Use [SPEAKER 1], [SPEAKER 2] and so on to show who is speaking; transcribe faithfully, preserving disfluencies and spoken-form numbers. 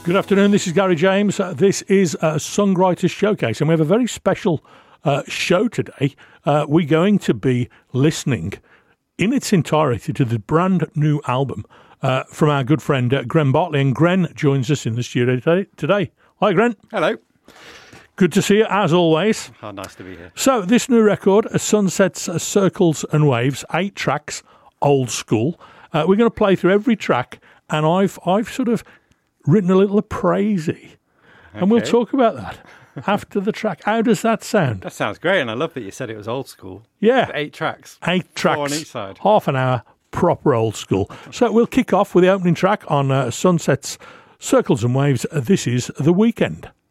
[SPEAKER 1] Good afternoon, this is Gary James. Uh, this is a Songwriters Showcase, and we have a very special uh, show today. Uh, we're going to be listening in its entirety to the brand new album uh, from our good friend uh, Gren Bartley, and Gren joins us in the studio today. today. Hi, Gren.
[SPEAKER 2] Hello.
[SPEAKER 1] Good to see you, as always.
[SPEAKER 2] Oh, nice to be here.
[SPEAKER 1] So, this new record, uh, Sunsets, uh, Circles and Waves, eight tracks, old school. Uh, we're going to play through every track, and I've I've sort of written a little appraisee, okay. And we'll talk about that after the track. How does that sound?
[SPEAKER 2] That sounds great, and I love that you said it was old school.
[SPEAKER 1] Yeah.
[SPEAKER 2] Eight tracks.
[SPEAKER 1] Eight tracks.
[SPEAKER 2] Four on each side.
[SPEAKER 1] Half an hour, proper old school. So we'll kick off with the opening track on uh, Sunsets, Circles and Waves. This is The Weekend.